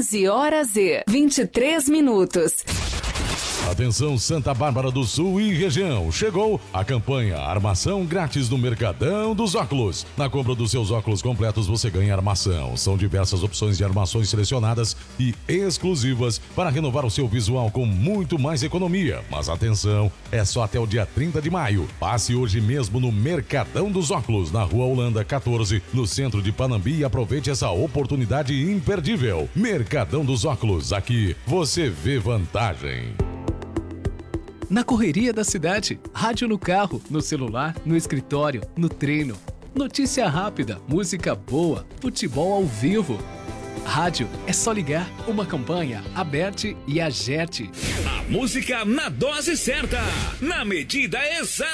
15h23. Atenção Santa Bárbara do Sul e região, chegou a campanha Armação Grátis no Mercadão dos Óculos. Na compra dos seus óculos completos você ganha armação. São diversas opções de armações selecionadas e exclusivas para renovar o seu visual com muito mais economia. Mas atenção, é só até o dia 30 de maio. Passe hoje mesmo no Mercadão dos Óculos, na Rua Holanda 14, no centro de Panambi, e aproveite essa oportunidade imperdível. Mercadão dos Óculos, aqui você vê vantagem. Na correria da cidade, rádio no carro, no celular, no escritório, no treino. Notícia rápida, música boa, futebol ao vivo. Rádio é só ligar. Uma campanha Aberte e Agerte. A música na dose certa, na medida exata.